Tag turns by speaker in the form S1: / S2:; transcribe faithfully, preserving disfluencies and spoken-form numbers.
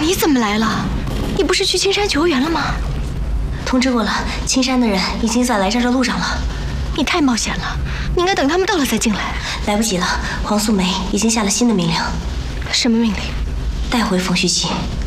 S1: 你怎么来了？你不是去青山求援了吗？
S2: 通知过了，青山的人已经在来这儿的路上了。
S1: 你太冒险了，你应该等他们到了再进来。
S2: 来不及了，黄素梅已经下了新的命令。
S1: 什么命令？
S2: 带回冯旭琪。